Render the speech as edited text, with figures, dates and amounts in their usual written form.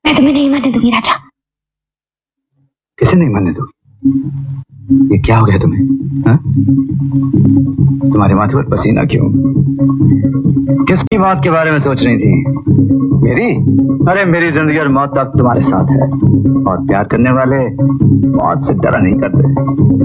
मैं तुम्हें नहीं मानने दूंगी राजा। किसे नहीं मानने दूंगी? ये क्या हो गया तुम्हें? हा? तुम्हारे माथे पर पसीना क्यों? किसकी मौत के बारे में सोच रही थी? मेरी? अरे मेरी जिंदगी और मौत तक तुम्हारे साथ है, और प्यार करने वाले मौत से डरा नहीं करते।